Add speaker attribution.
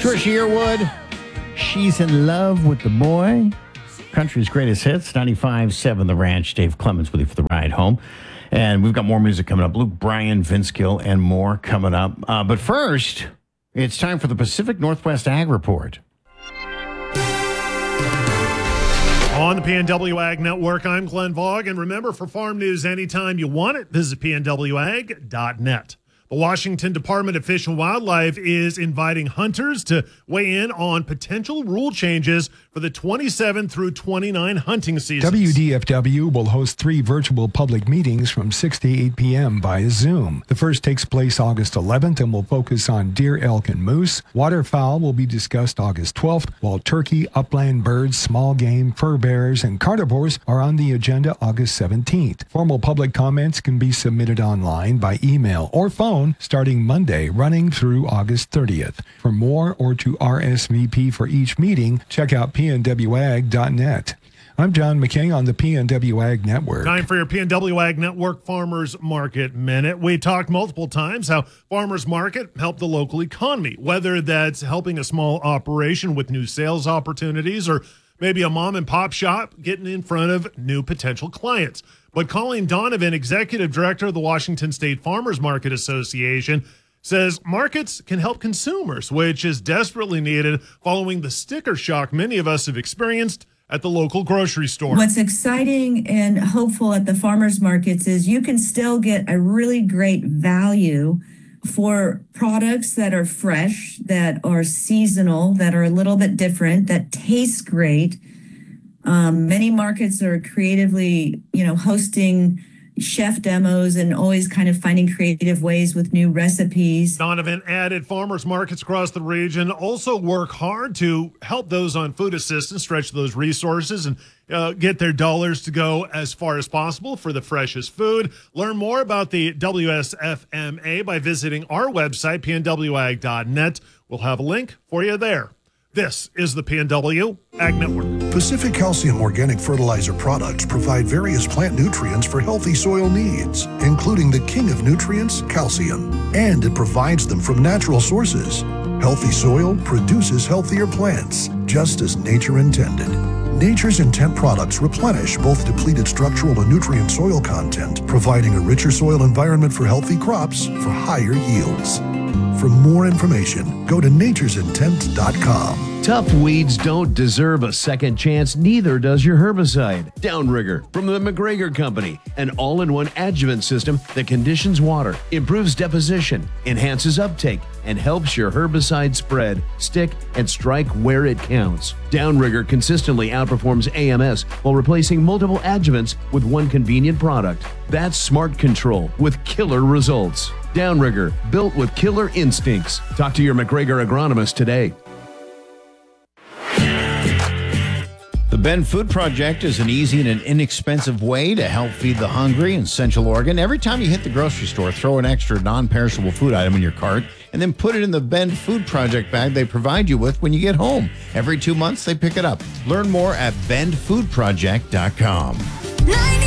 Speaker 1: Trisha Yearwood, she's in love with the boy. Country's greatest hits, 95.7 The Ranch. Dave Clemens with you for the ride home. And we've got more music coming up. Luke Bryan, Vince Gill, and more coming up. But first, it's time for the Pacific Northwest Ag Report.
Speaker 2: On the PNW Ag Network, I'm Glenn Vaugh. And remember, for farm news anytime you want it, visit pnwag.net. The Washington Department of Fish and Wildlife is inviting hunters to weigh in on potential rule changes for the 27 through 29 hunting seasons.
Speaker 3: WDFW will host 3 virtual public meetings from 6 to 8 p.m. via Zoom. The first takes place August 11th and will focus on deer, elk, and moose. Waterfowl will be discussed August 12th, while turkey, upland birds, small game, fur bearers, and carnivores are on the agenda August 17th. Formal public comments can be submitted online by email or phone starting Monday, running through August 30th. For more or to RSVP for each meeting, check out pnwag.net. I'm John McKay on the PNW Ag Network.
Speaker 2: Time for your PNW Ag Network Farmers Market Minute. We talked multiple times how Farmers Market help the local economy, whether that's helping a small operation with new sales opportunities or maybe a mom and pop shop getting in front of new potential clients. But Colleen Donovan, Executive Director of the Washington State Farmers Market Association, says markets can help consumers, which is desperately needed following the sticker shock many of us have experienced at the local grocery store.
Speaker 4: What's exciting and hopeful at the farmers markets is you can still get a really great value for products that are fresh, that are seasonal, that are a little bit different, that taste great. Many markets are creatively, hosting chef demos and always kind of finding creative ways with new recipes.
Speaker 2: Donovan added farmers markets across the region also work hard to help those on food assistance stretch those resources and get their dollars to go as far as possible for the freshest food. Learn more about the WSFMA by visiting our website, pnwag.net. We'll have a link for you there. This is the PNW Ag Network.
Speaker 5: Pacific Calcium organic fertilizer products provide various plant nutrients for healthy soil needs, including the king of nutrients, calcium. And it provides them from natural sources. Healthy soil produces healthier plants, just as nature intended. Nature's Intent products replenish both depleted structural and nutrient soil content, providing a richer soil environment for healthy crops for higher yields. For more information, go to naturesintent.com.
Speaker 6: Tough weeds don't deserve a second chance, neither does your herbicide. Downrigger from the McGregor Company, an all-in-one adjuvant system that conditions water, improves deposition, enhances uptake, and helps your herbicide spread, stick, and strike where it counts. Downrigger consistently outperforms AMS while replacing multiple adjuvants with one convenient product. That's smart control with killer results. Downrigger, built with killer instincts. Talk to your McGregor agronomist today.
Speaker 1: The Bend Food Project is an easy and an inexpensive way to help feed the hungry in Central Oregon. Every time you hit the grocery store, throw an extra non-perishable food item in your cart and then put it in the Bend Food Project bag they provide you with when you get home. Every 2 months, they pick it up. Learn more at bendfoodproject.com.